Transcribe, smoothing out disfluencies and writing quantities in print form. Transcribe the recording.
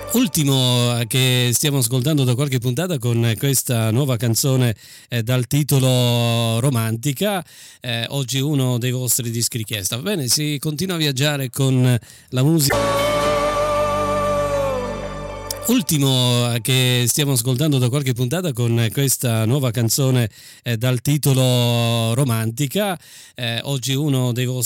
Ultimo che stiamo ascoltando da qualche puntata con questa nuova canzone dal titolo Romantica, oggi uno dei vostri dischi richiesta. Va bene, si continua a viaggiare con la musica. Ultimo che stiamo ascoltando da qualche puntata con questa nuova canzone dal titolo Romantica, oggi uno dei vostri